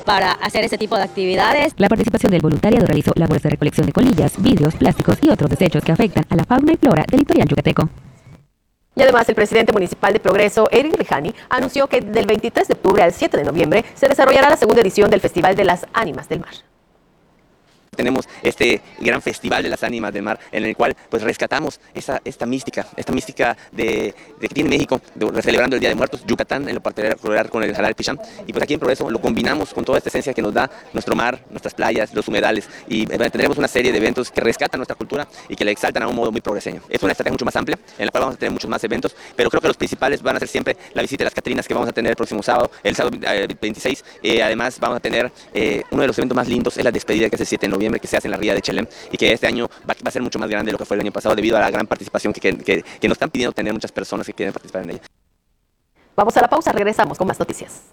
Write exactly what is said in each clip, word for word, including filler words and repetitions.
para hacer ese tipo de actividades. La participación del voluntariado realizó labores de recolección de colillas, vidrios, plásticos y otros desechos que afectan a la fauna y flora del litoral yucateco. Y además, el presidente municipal de Progreso, Eric Rejani, anunció que del veintitrés de octubre al siete de noviembre se desarrollará la segunda edición del Festival de las Ánimas del Mar. Tenemos este gran festival de las ánimas del mar en el cual pues rescatamos esa, esta mística, esta mística de, de que tiene México, de, celebrando el Día de Muertos, Yucatán en lo particular con el Jalal Pichán, y pues aquí en Progreso lo combinamos con toda esta esencia que nos da nuestro mar, nuestras playas, los humedales, y eh, tendremos una serie de eventos que rescatan nuestra cultura y que la exaltan a un modo muy progreseño. Es una estrategia mucho más amplia, en la cual vamos a tener muchos más eventos, pero creo que los principales van a ser siempre la visita de las Catrinas que vamos a tener el próximo sábado, el sábado eh, veintiséis, eh, además vamos a tener eh, uno de los eventos más lindos, es la despedida que es el siete de noviembre, que se hace en la ría de Chelem, y que este año va, va a ser mucho más grande de lo que fue el año pasado debido a la gran participación que, que, que nos están pidiendo tener muchas personas que quieren participar en ella. Vamos a la pausa, regresamos con más noticias.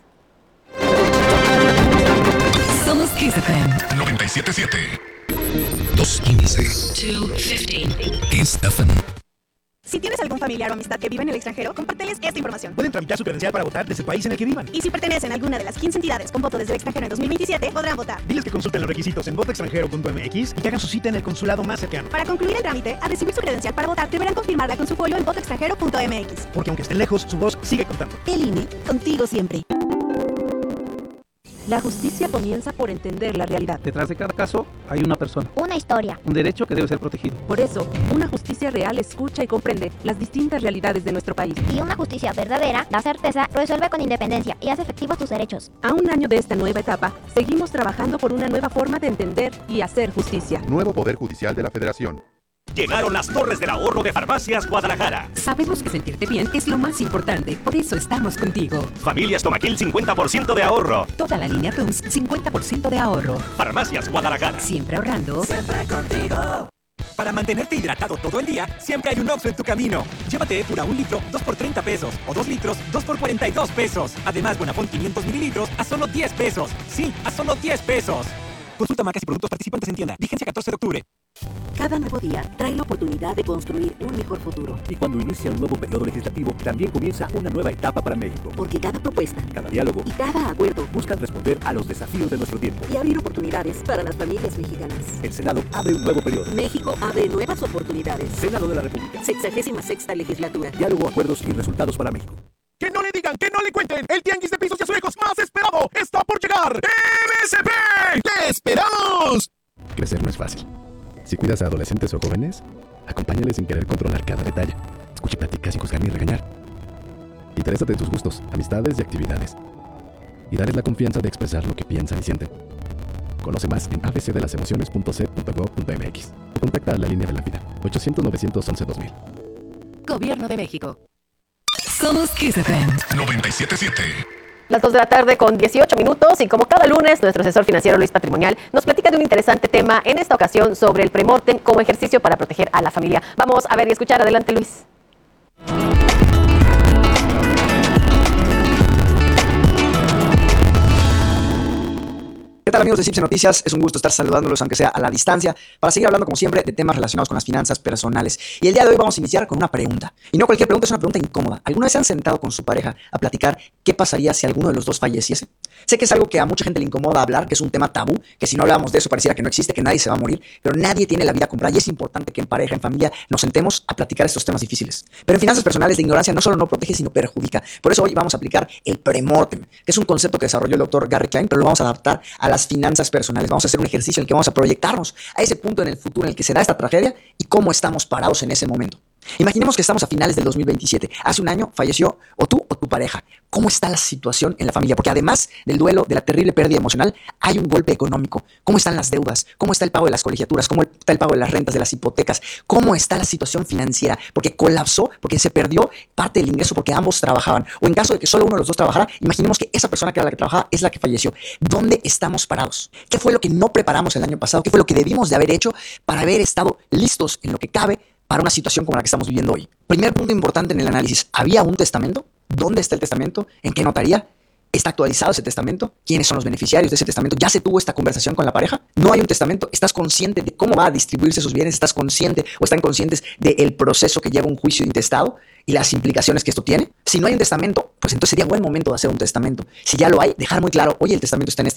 Somos Kiss F M noventa y siete punto siete. dos quince. doscientos quince. Kiss F M. Si tienes algún familiar o amistad que vive en el extranjero, compárteles esta información. Pueden tramitar su credencial para votar desde el país en el que vivan. Y si pertenecen a alguna de las quince entidades con voto desde el extranjero en dos mil veintisiete, podrán votar. Diles que consulten los requisitos en voto extranjero punto m x y que hagan su cita en el consulado más cercano. Para concluir el trámite, al recibir su credencial para votar, deberán confirmarla con su folio en voto extranjero punto m x. Porque aunque estén lejos, su voz sigue contando. El I N E, contigo siempre. La justicia comienza por entender la realidad. Detrás de cada caso hay una persona. Una historia. Un derecho que debe ser protegido. Por eso, una justicia real escucha y comprende las distintas realidades de nuestro país. Y una justicia verdadera da certeza, resuelve con independencia y hace efectivos tus derechos. A un año de esta nueva etapa, seguimos trabajando por una nueva forma de entender y hacer justicia. Nuevo Poder Judicial de la Federación. Llegaron las Torres del Ahorro de Farmacias Guadalajara. Sabemos que sentirte bien es lo más importante, por eso estamos contigo. Familias Tomaquil, cincuenta por ciento de ahorro. Toda la línea Tums, cincuenta por ciento de ahorro. Farmacias Guadalajara. Siempre ahorrando. Siempre contigo. Para mantenerte hidratado todo el día, siempre hay un Oxxo en tu camino. Llévate Epura un litro, dos por treinta pesos. O dos litros, dos por cuarenta y dos pesos. Además, Bonafont quinientos mililitros a solo diez pesos. Sí, a solo diez pesos. Consulta marcas y productos participantes en tienda. Vigencia catorce de octubre. Cada nuevo día trae la oportunidad de construir un mejor futuro. Y cuando inicia un nuevo periodo legislativo, también comienza una nueva etapa para México. Porque cada propuesta, cada diálogo y cada acuerdo buscan responder a los desafíos de nuestro tiempo y abrir oportunidades para las familias mexicanas. El Senado abre un nuevo periodo. México abre nuevas oportunidades. Senado de la República. Sexagésima sexta legislatura. Diálogo, acuerdos y resultados para México. Que no le digan, que no le cuenten. El tianguis de pisos y azulejos más esperado está por llegar. M S P. ¡Te esperamos! Crecer no es fácil. Si cuidas a adolescentes o jóvenes, acompáñales sin querer controlar cada detalle. Escucha y platica sin juzgar ni regañar. Interésate en sus gustos, amistades y actividades. Y dales la confianza de expresar lo que piensan y sienten. Conoce más en a b c de las emociones punto c e punto gov punto m x o contacta a la línea de la vida ochocientos novecientos once dos mil. Gobierno de México. Somos Kiss F M noventa y siete punto siete. Las dos de la tarde con dieciocho minutos y como cada lunes, nuestro asesor financiero Luis Patrimonial nos platica de un interesante tema, en esta ocasión sobre el premortem como ejercicio para proteger a la familia. Vamos a ver y escuchar. Adelante, Luis. ¿Qué tal, amigos de Cipse Noticias? Es un gusto estar saludándolos, aunque sea a la distancia, para seguir hablando, como siempre, de temas relacionados con las finanzas personales. Y el día de hoy vamos a iniciar con una pregunta. Y no cualquier pregunta, es una pregunta incómoda. ¿Alguna vez se han sentado con su pareja a platicar qué pasaría si alguno de los dos falleciese? Sé que es algo que a mucha gente le incomoda hablar, que es un tema tabú, que si no hablamos de eso pareciera que no existe, que nadie se va a morir, pero nadie tiene la vida comprada y es importante que en pareja, en familia, nos sentemos a platicar estos temas difíciles. Pero en finanzas personales, la ignorancia no solo no protege, sino perjudica. Por eso hoy vamos a aplicar el premortem, que es un concepto que desarrolló el doctor Gary Klein, pero lo vamos a adaptar a las finanzas personales. Vamos a hacer un ejercicio en el que vamos a proyectarnos a ese punto en el futuro en el que se da esta tragedia y cómo estamos parados en ese momento. Imaginemos que estamos a finales del dos mil veintisiete. Hace un año falleció o tú o tu pareja. ¿Cómo está la situación en la familia? Porque además del duelo, de la terrible pérdida emocional, hay un golpe económico. ¿Cómo están las deudas? ¿Cómo está el pago de las colegiaturas? ¿Cómo está el pago de las rentas, de las hipotecas? ¿Cómo está la situación financiera? Porque colapsó, porque se perdió parte del ingreso, porque ambos trabajaban. O en caso de que solo uno de los dos trabajara, imaginemos que esa persona que era la que trabajaba es la que falleció. ¿Dónde estamos parados? ¿Qué fue lo que no preparamos el año pasado? ¿Qué fue lo que debimos de haber hecho para haber estado listos en lo que cabe para una situación como la que estamos viviendo hoy? Primer punto importante en el análisis. ¿Había un testamento? ¿Dónde está el testamento? ¿En qué notaría? ¿Está actualizado ese testamento? ¿Quiénes son los beneficiarios de ese testamento? ¿Ya se tuvo esta conversación con la pareja? ¿No hay un testamento? ¿Estás consciente de cómo va a distribuirse esos bienes? ¿Estás consciente o están conscientes del proceso que lleva un juicio intestado y las implicaciones que esto tiene? Si no hay un testamento, pues entonces sería buen momento de hacer un testamento. Si ya lo hay, dejar muy claro, oye, el testamento está en esta